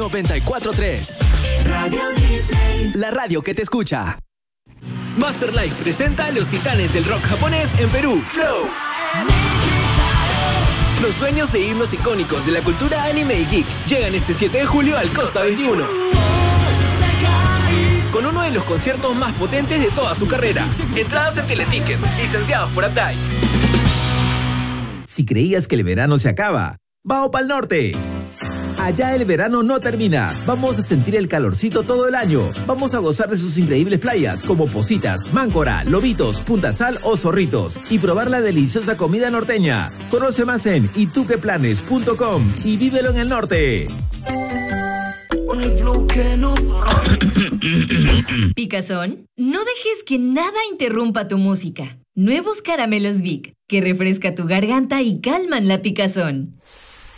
94.3. Radio Disney. La radio que te escucha. Master Life presenta a los titanes del rock japonés en Perú. Flow. Los dueños de himnos icónicos de la cultura anime y geek llegan este 7 de julio al Costa 21. Con uno de los conciertos más potentes de toda su carrera. Entradas en Teleticket, licenciados por Updike. Si creías que el verano se acaba, ¡vamos pa'l norte! Allá el verano no termina. Vamos a sentir el calorcito todo el año. Vamos a gozar de sus increíbles playas como Positas, Máncora, Lobitos, Punta Sal o Zorritos y probar la deliciosa comida norteña. Conoce más en ituqueplanes.com y vívelo en el norte. Picazón, no dejes que nada interrumpa tu música. Nuevos caramelos Vic, que refresca tu garganta y calman la picazón.